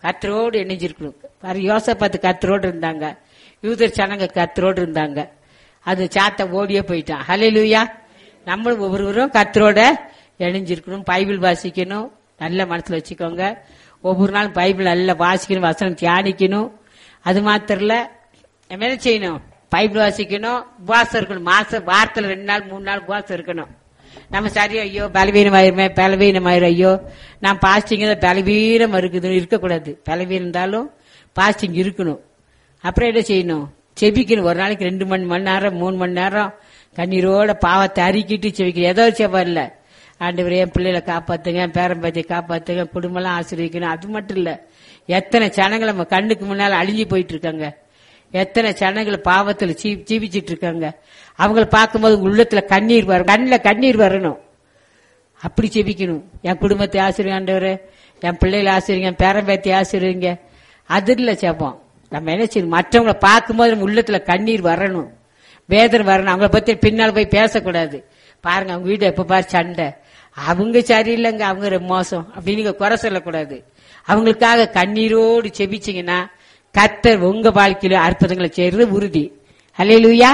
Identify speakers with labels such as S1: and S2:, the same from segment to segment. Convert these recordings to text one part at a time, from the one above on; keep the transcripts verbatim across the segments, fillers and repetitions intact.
S1: கத்தரோடு இணைஞ்சிருக்கணும். யோசபாத்து கத்தரோடு இருந்தாங்க, யூதர் சனங்க கத்தரோடு இருந்தாங்க. அது சாத்த ஓடியே போயிட்டான். ஹல்லேலூயா. நம்மளும் ஒவ்வொருவரும் கத்தரோட இணைஞ்சிருக்கணும். பைபிள் வாசிக்கணும், நல்ல மனசுல வச்சுக்கோங்க. ஒவ்வொரு நாளும் பைபிள் நல்லா வாசிக்கணும், வசனம் தியானிக்கணும். அது மாத்திரம் இல்ல, என்ன செய்யணும்? பைபிள் வாசிக்கணும், உபவாசம் இருக்கணும். மாசம் வாரத்துல ரெண்டு நாள் மூணு நாள் உபவாசம் இருக்கணும். நம்ம சரியா ஐயோ பலவீனமாயிருமே பலவீனமாயிரும், ஐயோ நான் பாஸ்டிங் தான் பலவீனம் இருக்குது இருக்கக்கூடாது. பலவீனம் இருந்தாலும் பாஸ்டிங் இருக்கணும். அப்புறம் என்ன செய்யணும்? செபிக்கணும். ஒரு நாளைக்கு ரெண்டு மணி மணி நேரம் மூணு மணி நேரம் கண்ணீரோட பாவத்தை அறிக்கிட்டு செபிக்கணும். ஏதோ செவ இல்ல, ஆண்டவரே என் பிள்ளைகளை காப்பாத்துங்க, என் பேரம்பத்தியை காப்பாத்துங்க, குடும்பம்லாம் ஆசீர்வதிக்கணும். அது மட்டும் இல்ல, எத்தனை ஜனங்கள் நம்ம கண்ணுக்கு முன்னால அழிஞ்சு போயிட்டு இருக்காங்க. எத்தனை ஜனங்கள் பாவத்துல ஜீவிச்சிட்டு இருக்காங்க. அவங்களை பார்க்கும்போது உள்ளத்துல கண்ணீர் வரும், கண்ணில் கண்ணீர் வரணும். அப்படி செபிக்கணும். என் குடும்பத்தை ஆசீர்வதிங்க ஆண்டவரே, என் பிள்ளைகளை ஆசீர்வதிங்க, என் பேரம்பத்தியை ஆசீர்வதிங்க. அது இல்ல ஜெபம். நம்ம என்ன செய்யணும்? மற்றவங்களை பார்க்கும்போது நம்ம உள்ளத்துல கண்ணீர் வரணும், வேதனை வரணும். அவங்கள பத்தி பின்னால் போய் பேசக்கூடாது. பாருங்க அவங்க வீடு எப்ப பாரு சண்டை, அவங்க சரியில்லைங்க, அவங்க ரொம்ப மோசம் அப்படின்னு குறை சொல்லக்கூடாது. அவங்களுக்காக கண்ணீரோடு செபிச்சீங்கன்னா கர்த்தர் உங்க வாழ்க்கையில அற்புதங்களை செய்யறது உறுதி. அல்லேலூயா.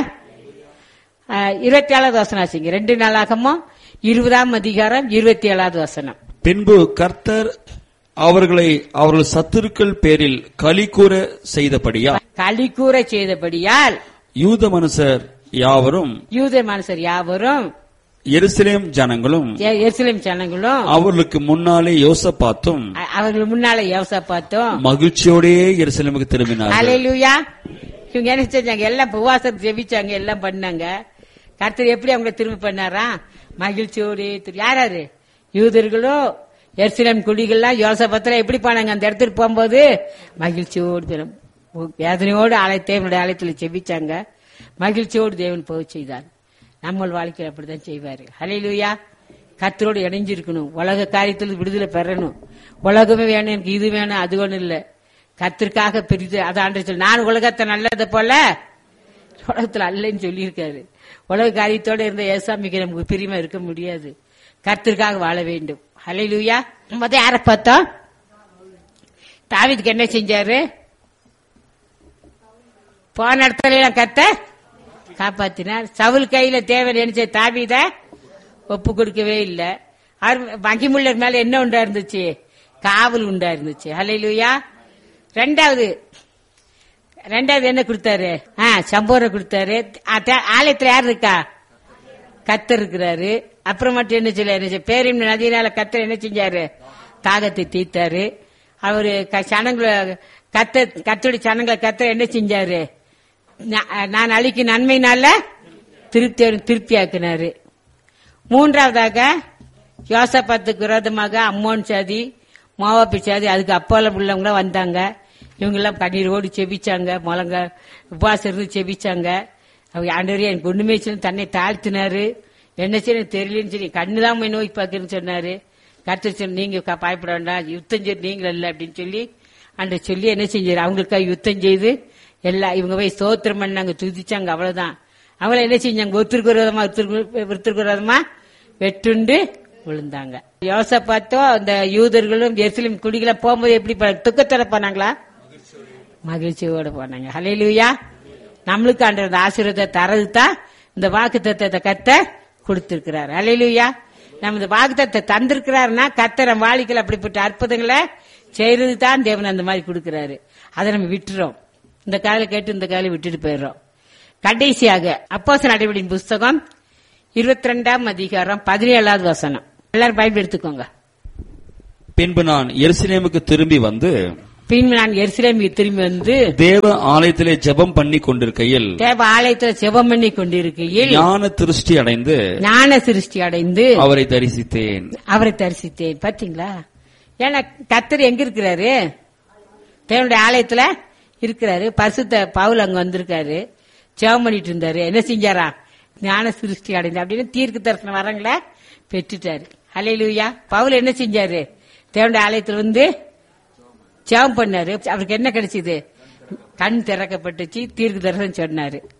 S1: இருபத்தி ஏழாவது வசனம் ஆச்சுங்க. ரெண்டு நாளாகமோ இருபதாம் அதிகாரம் இருபத்தி ஏழாவது வசனம்.
S2: பின்பு கர்த்தர் அவர்களை அவர்கள் சத்துருக்கள் பேரில் களிகூற செய்தபடியால்
S1: களிகூற செய்தபடியால்
S2: யூத மனுஷர் யாவரும்
S1: யூத மனுஷர் யாவரும்
S2: எருசலேம் ஜனங்களும்
S1: எருசலேம் ஜனங்களும்
S2: அவர்களுக்கு முன்னாலே யோசபாத்தும்
S1: அவர்கள் முன்னாலே யோசபாத்தும்
S2: மகிழ்ச்சியோடே எருசலேமுக்கு திரும்பினார்கள்.
S1: அல்லேலூயா. இவங்க என்ன செஞ்சாங்க? எல்லாம் உபவாசம் ஜெபிச்சாங்க, எல்லாம் பண்ணாங்க. கர்த்தர் எப்படி அவங்க திரும்ப பண்ணாரா? மகிழ்ச்சியோடே. யாராரு? யூதர்களும் எருசலேம் குடிகள்லாம் யோசபாத்துல எப்படி பண்ணாங்க? அந்த இடத்துக்கு போகும்போது மகிழ்ச்சியோடு வேதனையோடு ஆலய தேவனுடைய ஆலயத்தில் ஜெபிச்சாங்க. மகிழ்ச்சியோடு தேவன் போக செய்தார். நம்ம வாழ்க்கையில் அப்படித்தான் செய்வாரு. ஹல்லேலூயா. கர்த்தரோடு இணைஞ்சிருக்கணும். உலக காரியத்தில் விடுதலை பெறணும். உலகமே வேணும், எனக்கு இது வேணும் அது ஒண்ணும் இல்ல. கர்த்தருக்காக பெரிது அதான் சொல்லி, நான் உலகத்தை நல்லது போல உலகத்துல அல்லன்னு சொல்லி இருக்காரு. உலக காரியத்தோட இருந்த ஏசாமிக்கு நமக்கு பிரியமா இருக்க முடியாது. கர்த்தருக்காக வாழ வேண்டும். ஹல்லேலூயா. முத யார பார்த்தோம்? தாவீதுக்கு என்ன செஞ்சாரு? போன இடத்துல கர்த்தர் காப்பாத்தினார். சவுல் கையில தேவன் என்ன தாவீத ஒப்பு கொடுக்கவே இல்லை. மகிமுள்ளர் மேல என்ன உண்டா இருந்துச்சு? காவல் உண்டா இருந்துச்சு. ஹல்லேலூயா. ரெண்டாவது ரெண்டாவது என்ன கொடுத்தாரு? சம்போரம் கொடுத்தாரு. ஆலயத்துல யார் இருக்கா? கர்த்தர் இருக்கிறாரு. அப்புறம் மட்டும் என்ன சொல்ல பேரின் நதியினால கர்த்தர் என்ன செஞ்சாரு? தாகத்தை தீர்த்தாரு. அவரு சனங்களை கத்த கத்தோடைய சனங்களை கர்த்தர் என்ன செஞ்சாரு? நான் அழிக்கு நன்மையினால திருப்தி திருப்தி ஆக்கினாரு. மூன்றாவதாக யோசபாத்துக்கு விரோதமாக அம்மோன் சாதி மோவாபு சாதி அதுக்கு அப்பால உள்ளவங்க வந்தாங்க. இவங்க எல்லாம் கண்ணீரோடு செபிச்சாங்க, முழங்க உபவாசம் இருந்து செபிச்சாங்க. அவங்க ஆண்டவரே எனக்கு ஒண்ணுமே சொல்லி தன்னை தாழ்த்தினாரு. என்ன செய்ய தெரியலன்னு சொல்லி கண்ணுதான் போய் நோய் பார்க்கணும்னு சொன்னாரு. கர்த்தர் சொல்லி நீங்க பயப்பட வேண்டாம், யுத்தம் செய்து நீங்களும் இல்லை அப்படின்னு சொல்லி அன்ற சொல்லி என்ன செஞ்சாரு? அவங்களுக்காக யுத்தம் செய்து எல்லாம் இவங்க போய் ஸ்தோத்திரம் பண்ணாங்க, துதிச்சாங்க. அவ்வளவுதான். அவங்கள என்ன செஞ்சாங்க? ஒருத்தருக்கு விரோதமா ஒருத்தருக்கு விரோதமா வெட்டுண்டு விழுந்தாங்க. யோசபாத்தோ அந்த யூதர்களும் எருசலேம் குடிகளும் போகும்போது எப்படி துக்கத்தோட போனாங்களா? மகிழ்ச்சியோட போனாங்க. ஹல்லேலூயா. நம்மளுக்கு அந்த ஆசீர்வாதத்தை தரதுதான் இந்த வாக்குத்தத்தத்தை கர்த்தர் கொடுத்திருக்கிறார். ஹல்லேலூயா. நம்ம இந்த வாக்குத்தத்தை தந்திருக்கிறாருன்னா கர்த்தர் நம்ம வாழ்க்கையில் அப்படிப்பட்ட அற்புதங்களை செய்யறது தான் தேவன் அந்த மாதிரி கொடுக்கிறாரு. அதை நம்ம விட்டுறோம். இந்த காலையில கேட்டு இந்த காலையில விட்டுட்டு போயிடுறோம். கடைசியாக அப்போஸ்தலர் நடவடிக்கையின் புஸ்தகம் இருபத்தி ரெண்டாம் அதிகாரம் பதினேழாவது வசனம். எல்லாரும் பைபிள் எடுத்துக்கோங்க.
S2: பின்பு நான் எருசலேமுக்கு திரும்பி வந்து
S1: பின்பு நான் எருசலேமுக்கு திரும்பி வந்து
S2: தேவ ஆலயத்திலே ஜெபம் பண்ணி கொண்டிருக்கையில்
S1: தேவ ஆலயத்தில் ஜெபம் பண்ணி கொண்டிருக்கையில்
S2: ஞான திருஷ்டி அடைந்து
S1: ஞான திருஷ்டி அடைந்து அவரை
S2: தரிசித்தேன்
S1: அவரை தரிசித்தேன். பாத்தீங்களா? ஏன்னா கர்த்தர் எங்க இருக்கிறாரு? தேவனுடைய ஆலயத்துல இருக்கிறாரு. பரிசுத்த பவுல் அங்க வந்திருக்காரு, ஜெபம் பண்ணிட்டு இருந்தாரு. என்ன செஞ்சாரா? ஞான சிருஷ்டி அடைந்து அப்படின்னு தீர்க்க தரிசனம் வரங்களை பெற்றுட்டாரு. ஹல்லேலூயா. பவுல் என்ன செஞ்சாரு? தேவனுடைய ஆலயத்தில் வந்து ஜெபம் பண்ணாரு. அவருக்கு என்ன கிடைச்சது? கண் திறக்கப்பட்டுச்சு, தீர்க்க தரிசனம் சொன்னாரு.